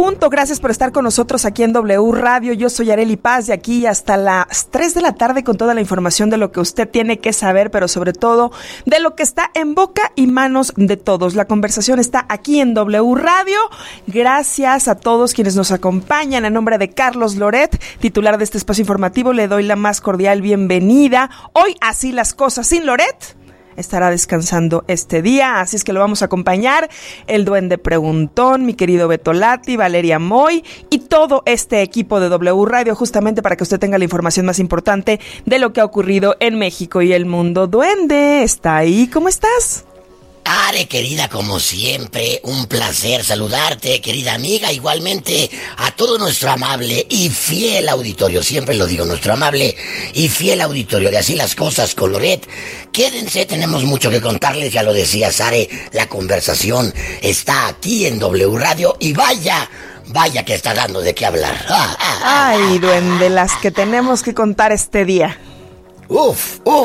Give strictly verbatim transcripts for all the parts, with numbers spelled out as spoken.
punto. Gracias por estar con nosotros aquí en W Radio. Yo soy Arely Paz, de aquí hasta las tres de la tarde con toda la información de lo que usted tiene que saber, pero sobre todo de lo que está en boca y manos de todos. La conversación está aquí en W Radio. Gracias a todos quienes nos acompañan. A nombre de Carlos Loret, titular de este espacio informativo, le doy la más cordial bienvenida. Hoy, así las cosas sin Loret, estará descansando este día, así es que lo vamos a acompañar el Duende Preguntón, mi querido Beto Lati, Valeria Moy y todo este equipo de W Radio, justamente para que usted tenga la información más importante de lo que ha ocurrido en México y el mundo. Duende, ¿está ahí? ¿Cómo estás? Are, querida, como siempre, un placer saludarte, querida amiga, igualmente a todo nuestro amable y fiel auditorio, siempre lo digo, nuestro amable y fiel auditorio de Así las Cosas con Loret. Quédense, tenemos mucho que contarles, ya lo decía Sare, la conversación está aquí en W Radio y vaya, vaya que está dando de qué hablar. Ah, ah, ah, Ay, ah, Duende, las que tenemos que contar este día. Uf, uf.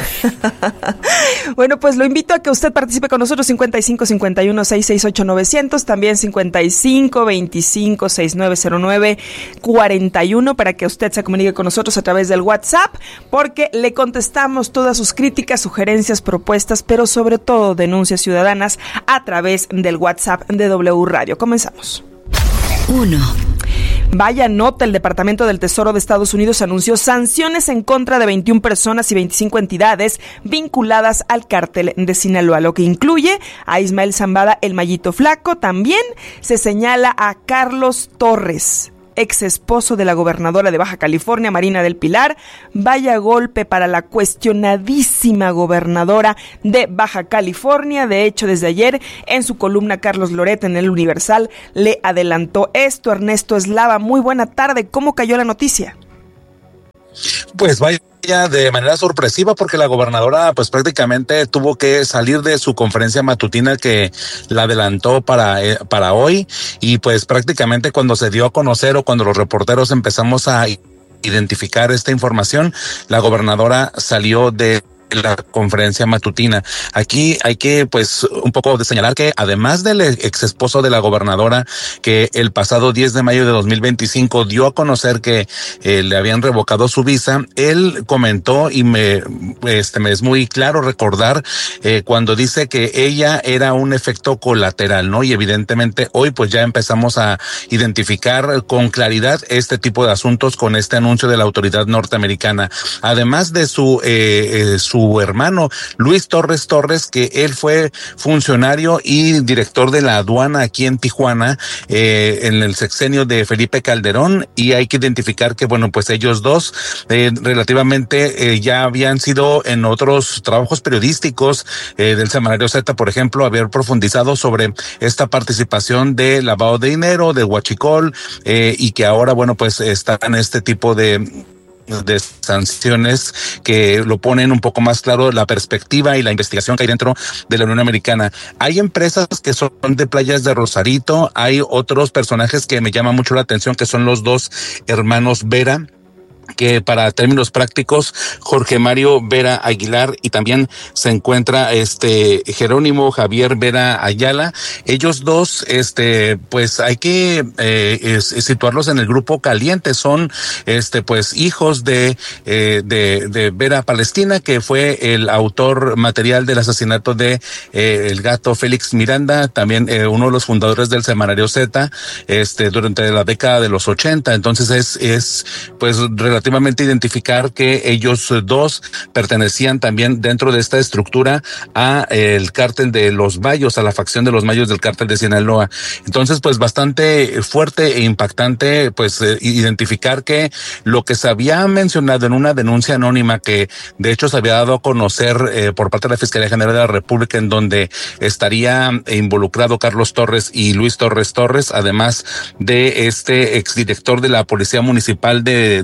Bueno, pues lo invito a que usted participe con nosotros, cincuenta y cinco cincuenta y uno sesenta y seis ocho novecientos, también cincuenta y cinco veinticinco sesenta y nueve cero nueve cuarenta y uno, para que usted se comunique con nosotros a través del WhatsApp, porque le contestamos todas sus críticas, sugerencias, propuestas, pero sobre todo denuncias ciudadanas a través del WhatsApp de W Radio. Comenzamos. Uno. Vaya nota, el Departamento del Tesoro de Estados Unidos anunció sanciones en contra de veintiuna personas y veinticinco entidades vinculadas al cártel de Sinaloa, lo que incluye a Ismael Zambada, el Mayito Flaco. También se señala a Carlos Torres, ex esposo de la gobernadora de Baja California, Marina del Pilar. Vaya golpe para la cuestionadísima gobernadora de Baja California. De hecho, desde ayer, en su columna, Carlos Loret en El Universal le adelantó esto. Ernesto Eslava, muy buena tarde. ¿Cómo cayó la noticia? Pues vaya de manera sorpresiva, porque la gobernadora pues prácticamente tuvo que salir de su conferencia matutina que la adelantó para, eh, para hoy, y pues prácticamente cuando se dio a conocer o cuando los reporteros empezamos a identificar esta información, la gobernadora salió de la conferencia matutina. Aquí hay que pues un poco de señalar que además del ex esposo de la gobernadora, que el pasado diez de mayo de dos mil veinticinco dio a conocer que eh, le habían revocado su visa, él comentó, y me, este, me es muy claro recordar eh, cuando dice que ella era un efecto colateral, ¿no? Y evidentemente hoy pues ya empezamos a identificar con claridad este tipo de asuntos con este anuncio de la autoridad norteamericana. Además de su eh, eh, su su hermano Luis Torres Torres, que él fue funcionario y director de la aduana aquí en Tijuana eh, en el sexenio de Felipe Calderón, y hay que identificar que bueno, pues ellos dos eh, relativamente eh, ya habían sido en otros trabajos periodísticos eh, del semanario Z, por ejemplo, haber profundizado sobre esta participación de lavado de dinero, de huachicol, eh, y que ahora bueno, pues están en este tipo de de sanciones que lo ponen un poco más claro la perspectiva y la investigación que hay dentro de la Unión Americana. Hay empresas que son de playas de Rosarito, hay otros personajes que me llaman mucho la atención, que son los dos hermanos Vera, que para términos prácticos, Jorge Mario Vera Aguilar, y también se encuentra este Jerónimo Javier Vera Ayala. Ellos dos, este, pues hay que eh, es, es situarlos en el grupo caliente. Son, este, pues hijos de eh, de, de Vera Palestina, que fue el autor material del asesinato de eh, el gato Félix Miranda, también eh, uno de los fundadores del semanario Z, este, durante la década de los ochenta. Entonces es es pues relativamente identificar que ellos dos pertenecían también dentro de esta estructura a eh, el cártel de los Mayos, a la facción de los Mayos del cártel de Sinaloa. Entonces, pues bastante fuerte e impactante, pues eh, identificar que lo que se había mencionado en una denuncia anónima, que de hecho se había dado a conocer eh, por parte de la Fiscalía General de la República, en donde estaría involucrado Carlos Torres y Luis Torres Torres, además de este exdirector de la Policía Municipal de, de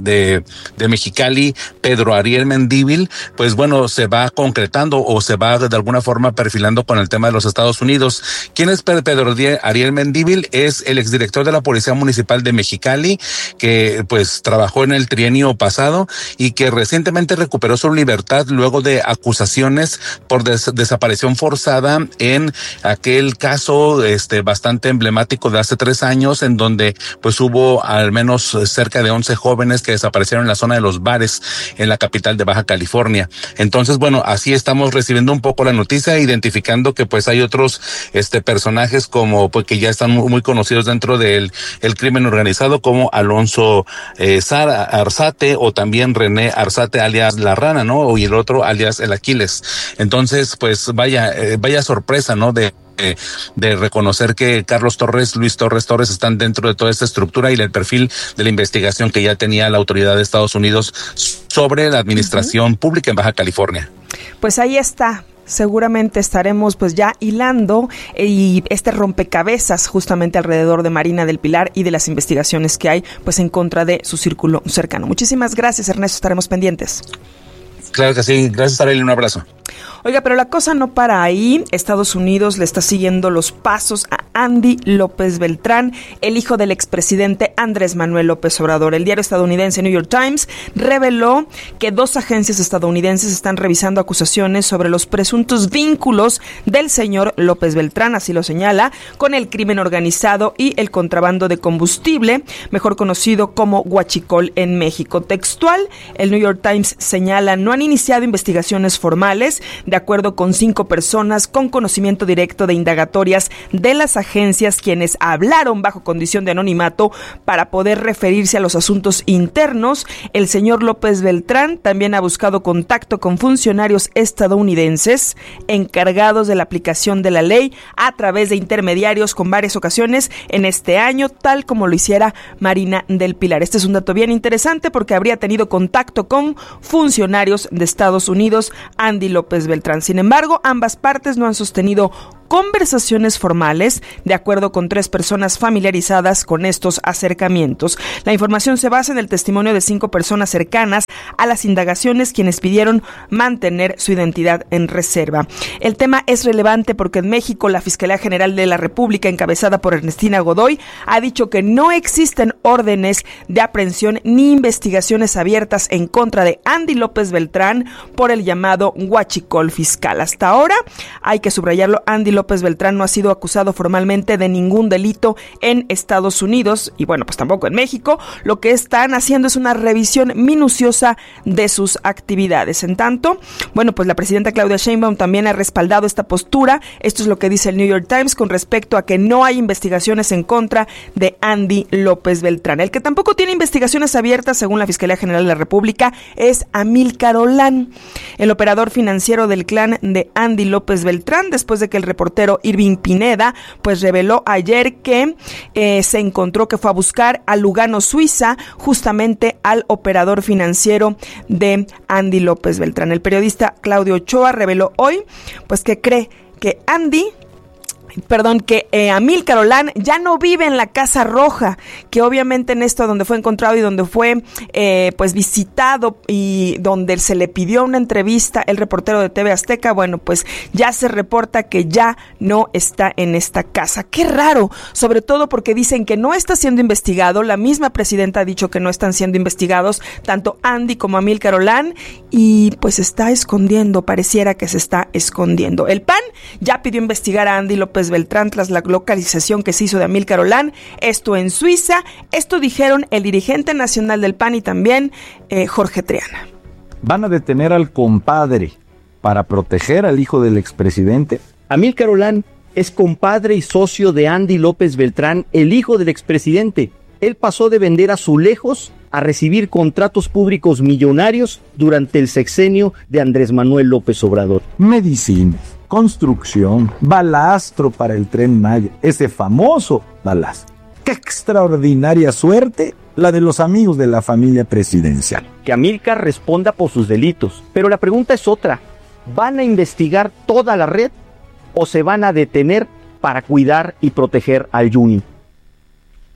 de, de Mexicali, Pedro Ariel Mendívil, pues bueno, se va concretando o se va de alguna forma perfilando con el tema de los Estados Unidos. ¿Quién es Pedro Ariel Mendívil? Es el exdirector de la Policía Municipal de Mexicali, que pues trabajó en el trienio pasado y que recientemente recuperó su libertad luego de acusaciones por des- desaparición forzada en aquel caso este bastante emblemático de hace tres años, en donde pues hubo al menos cerca de once jóvenes que desaparecieron en la zona de los bares en la capital de Baja California. Entonces, bueno, así estamos recibiendo un poco la noticia, identificando que pues hay otros este personajes como pues que ya están muy, muy conocidos dentro del el crimen organizado, como Alonso eh, Sara Arzate o también René Arzate alias La Rana, ¿no? Y el otro alias el Aquiles. Entonces, pues vaya, eh, vaya sorpresa, ¿no? De De, de reconocer que Carlos Torres, Luis Torres Torres están dentro de toda esta estructura y del perfil de la investigación que ya tenía la autoridad de Estados Unidos sobre la administración uh-huh. pública en Baja California. Pues ahí está. Seguramente estaremos pues ya hilando y este rompecabezas justamente alrededor de Marina del Pilar y de las investigaciones que hay pues en contra de su círculo cercano. Muchísimas gracias, Ernesto, estaremos pendientes. Claro que sí, gracias, Arely, un abrazo. Oiga, pero la cosa no para ahí. Estados Unidos le está siguiendo los pasos a Andy López Beltrán, el hijo del expresidente Andrés Manuel López Obrador. El diario estadounidense New York Times reveló que dos agencias estadounidenses están revisando acusaciones sobre los presuntos vínculos del señor López Beltrán, así lo señala, con el crimen organizado y el contrabando de combustible, mejor conocido como huachicol en México. Textual, el New York Times señala, no han iniciado investigaciones formales, de acuerdo con cinco personas con conocimiento directo de indagatorias de las agencias, quienes hablaron bajo condición de anonimato para poder referirse a los asuntos internos. El señor López Beltrán también ha buscado contacto con funcionarios estadounidenses encargados de la aplicación de la ley a través de intermediarios con varias ocasiones en este año, tal como lo hiciera Marina del Pilar. Este es un dato bien interesante porque habría tenido contacto con funcionarios de Estados Unidos, Andy López Beltrán. Sin embargo, ambas partes no han sostenido conversaciones formales, de acuerdo con tres personas familiarizadas con estos acercamientos. La información se basa en el testimonio de cinco personas cercanas a las indagaciones, quienes pidieron mantener su identidad en reserva. El tema es relevante porque en México la Fiscalía General de la República, encabezada por Ernestina Godoy, ha dicho que no existen órdenes de aprehensión ni investigaciones abiertas en contra de Andy López Beltrán por el llamado huachicol fiscal. Hasta ahora, hay que subrayarlo, Andy López López Beltrán no ha sido acusado formalmente de ningún delito en Estados Unidos y bueno, pues tampoco en México. Lo que están haciendo es una revisión minuciosa de sus actividades. En tanto, bueno, pues la presidenta Claudia Sheinbaum también ha respaldado esta postura. Esto es lo que dice el New York Times con respecto a que no hay investigaciones en contra de Andy López Beltrán. El que tampoco tiene investigaciones abiertas, según la Fiscalía General de la República, es Amílcar Olán, el operador financiero del clan de Andy López Beltrán, después de que el reportero Irving Pineda pues reveló ayer que eh, se encontró que fue a buscar a Lugano, Suiza, justamente al operador financiero de Andy López Beltrán. El periodista Claudio Ochoa reveló hoy pues que cree que Andy Perdón, que eh, Amílcar Olán ya no vive en la Casa Roja, que obviamente en esto donde fue encontrado y donde fue eh, pues visitado y donde se le pidió una entrevista el reportero de T V Azteca, bueno, pues ya se reporta que ya no está en esta casa. Qué raro, sobre todo porque dicen que no está siendo investigado. La misma presidenta ha dicho que no están siendo investigados tanto Andy como Amílcar Olán y pues está escondiendo, pareciera que se está escondiendo. El P A N ya pidió investigar a Andy López Beltrán tras la localización que se hizo de Amílcar Olán, esto en Suiza. Esto dijeron el dirigente nacional del P A N y también eh, Jorge Triana. ¿Van a detener al compadre para proteger al hijo del expresidente? Amílcar Olán es compadre y socio de Andy López Beltrán, el hijo del expresidente. Él pasó de vender azulejos a recibir contratos públicos millonarios durante el sexenio de Andrés Manuel López Obrador. Medicina, construcción, balastro para el Tren Maya, ese famoso balastro. ¡Qué extraordinaria suerte la de los amigos de la familia presidencial! Que Amílcar responda por sus delitos, pero la pregunta es otra. ¿Van a investigar toda la red o se van a detener para cuidar y proteger al Juni?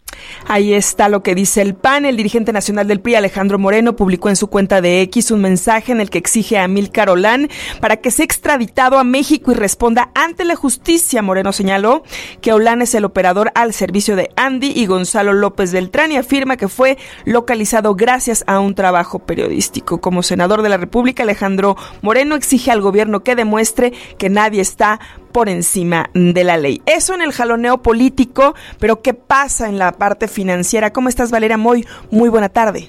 Ahí está lo que dice el P A N. El dirigente nacional del P R I, Alejandro Moreno, publicó en su cuenta de X un mensaje en el que exige a Amílcar Olán para que sea extraditado a México y responda ante la justicia. Moreno señaló que Olán es el operador al servicio de Andy y Gonzalo López Beltrán y afirma que fue localizado gracias a un trabajo periodístico. Como senador de la República, Alejandro Moreno exige al gobierno que demuestre que nadie está por encima de la ley. Eso en el jaloneo político, pero ¿qué pasa en la parte financiera? ¿Cómo estás, Valeria Moy? Muy buena tarde.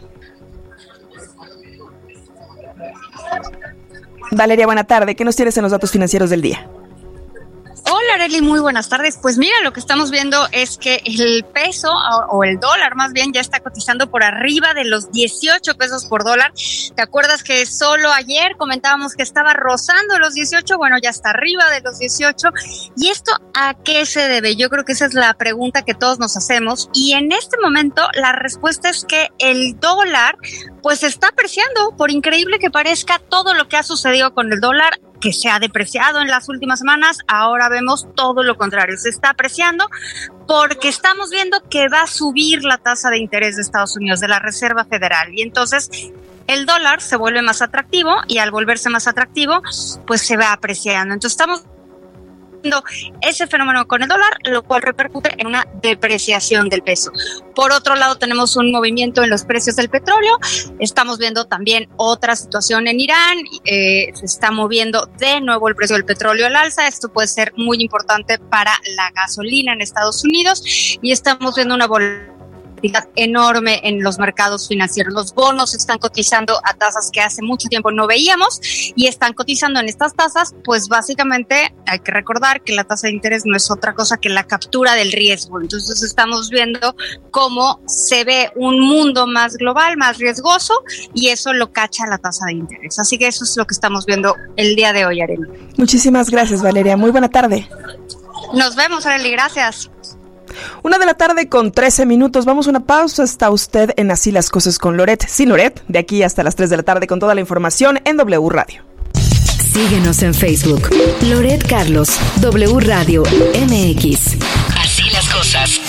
Valeria, buena tarde. ¿Qué nos tienes en los datos financieros del día? Hola, Arely, muy buenas tardes. Pues mira, lo que estamos viendo es que el peso, o el dólar más bien, ya está cotizando por arriba de los dieciocho pesos por dólar. ¿Te acuerdas que solo ayer comentábamos que estaba rozando los dieciocho? Bueno, ya está arriba de los dieciocho. ¿Y esto a qué se debe? Yo creo que esa es la pregunta que todos nos hacemos. Y en este momento la respuesta es que el dólar pues se está apreciando. Por increíble que parezca, todo lo que ha sucedido con el dólar, que se ha depreciado en las últimas semanas, ahora vemos todo lo contrario, se está apreciando porque estamos viendo que va a subir la tasa de interés de Estados Unidos, de la Reserva Federal, y entonces el dólar se vuelve más atractivo y al volverse más atractivo, pues se va apreciando. Entonces estamos viendo ese fenómeno con el dólar, lo cual repercute en una depreciación del peso. Por otro lado, tenemos un movimiento en los precios del petróleo. Estamos viendo también otra situación en Irán. Eh, se está moviendo de nuevo el precio del petróleo al alza. Esto puede ser muy importante para la gasolina en Estados Unidos. Y estamos viendo una volatilidad enorme en los mercados financieros. Los bonos están cotizando a tasas que hace mucho tiempo no veíamos y están cotizando en estas tasas, pues básicamente hay que recordar que la tasa de interés no es otra cosa que la captura del riesgo. Entonces estamos viendo cómo se ve un mundo más global, más riesgoso, y eso lo cacha la tasa de interés. Así que eso es lo que estamos viendo el día de hoy, Arely. Muchísimas gracias, Valeria. Muy buena tarde. Nos vemos, Arely. Gracias. Una de la tarde con trece minutos. Vamos a una pausa. Está usted en Así las Cosas con Loret. Sin Loret, de aquí hasta las tres de la tarde con toda la información en W Radio. Síguenos en Facebook. Loret Carlos, W Radio M X. Así las cosas.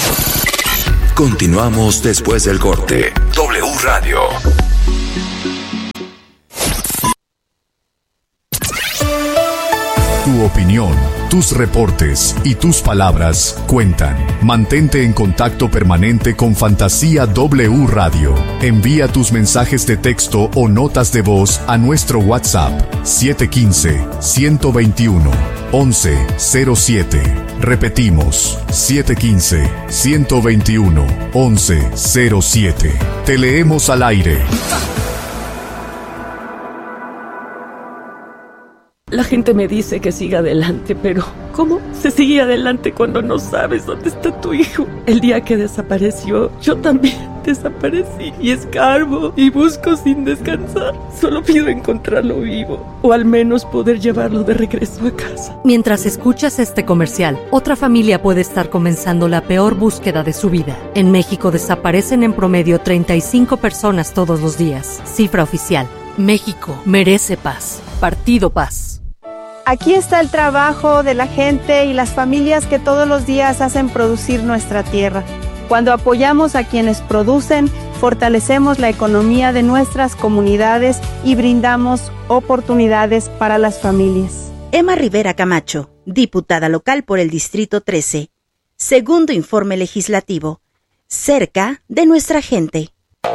Continuamos después del corte. W Radio. Tu opinión, tus reportes y tus palabras cuentan. Mantente en contacto permanente con Fantasía W Radio. Envía tus mensajes de texto o notas de voz a nuestro WhatsApp siete uno cinco, uno dos uno, once cero siete. Repetimos, siete uno cinco, uno dos uno, once cero siete. Te leemos al aire. La gente me dice que siga adelante, pero ¿cómo se sigue adelante cuando no sabes dónde está tu hijo? El día que desapareció, yo también desaparecí y escarbo y busco sin descansar. Solo pido encontrarlo vivo o al menos poder llevarlo de regreso a casa. Mientras escuchas este comercial, otra familia puede estar comenzando la peor búsqueda de su vida. En México desaparecen en promedio treinta y cinco personas todos los días. Cifra oficial. México merece paz. Partido Paz. Aquí está el trabajo de la gente y las familias que todos los días hacen producir nuestra tierra. Cuando apoyamos a quienes producen, fortalecemos la economía de nuestras comunidades y brindamos oportunidades para las familias. Emma Rivera Camacho, diputada local por el Distrito trece. Segundo informe legislativo. Cerca de nuestra gente.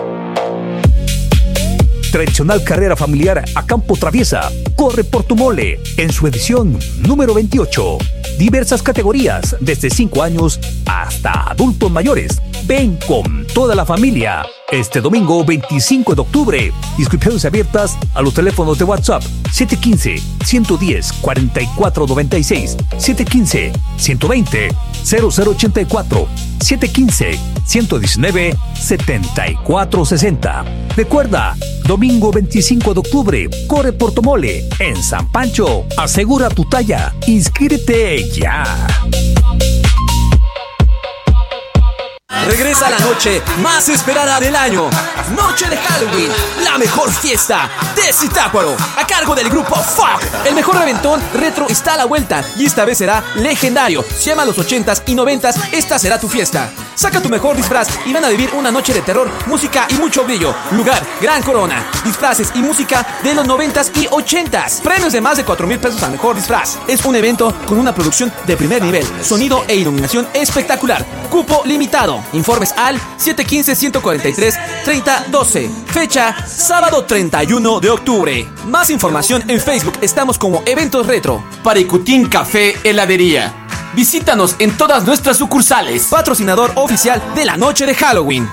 Tradicional carrera familiar a campo traviesa. Corre por tu mole en su edición número veintiocho. Diversas categorías, desde cinco años hasta adultos mayores. Ven con toda la familia. Este domingo veinticinco de octubre. Inscripciones abiertas a los teléfonos de WhatsApp siete uno cinco, uno uno cero, cuatro cuatro nueve seis, siete uno cero, uno dos cero, cero cero ocho cuatro, siete uno cero, uno uno nueve, siete cuatro seis cero. Recuerda, domingo veinticinco de octubre, corre por tu mole en San Pancho. Asegura tu talla. Inscríbete ya. Regresa Comienza la noche más esperada del año. Noche de Halloween, la mejor fiesta de Zitácuaro, a cargo del grupo Fuck. El mejor reventón retro está a la vuelta y esta vez será legendario. Si amas los ochentas y noventas, esta será tu fiesta. Saca tu mejor disfraz y van a vivir una noche de terror, música y mucho brillo. Lugar, Gran Corona. Disfraces y música de los noventas y ochentas. Premios de más de cuatro mil pesos al mejor disfraz. Es un evento con una producción de primer nivel, sonido e iluminación espectacular. Cupo limitado. Informes al siete uno cinco, uno cuatro tres, tres cero uno dos. Fecha, sábado treinta y uno de octubre. Más información en Facebook. Estamos como Eventos Retro. Paricutín Café Heladería. Visítanos en todas nuestras sucursales. Patrocinador oficial de la noche de Halloween.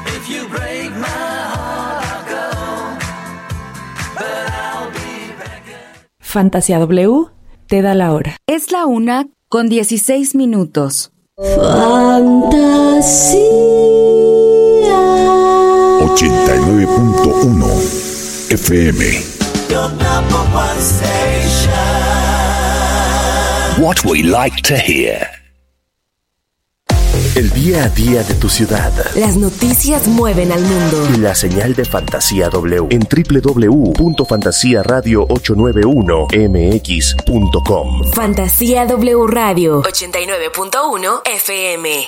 Fantasía W te da la hora. Es la una con dieciséis minutos. Fantasía ochenta y nueve punto uno F M. What we like to hear. El día a día de tu ciudad. Las noticias mueven al mundo. Y la señal de Fantasía W en doble u doble u doble u punto fantasía radio ocho nueve uno m x punto com. Fantasía W Radio ochenta y nueve punto uno F M.